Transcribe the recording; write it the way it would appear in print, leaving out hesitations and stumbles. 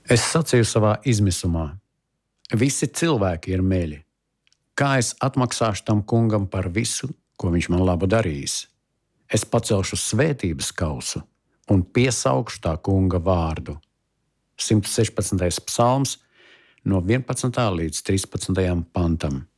Es sacīju savā izmisumā: visi cilvēki ir meļi. Kā es atmaksāšu tam kungam par visu, ko viņš man labu darījis? Es pacelšu svētības kausu un piesaukšu tā kunga vārdu. 116. psalms no 11. līdz 13. pantam.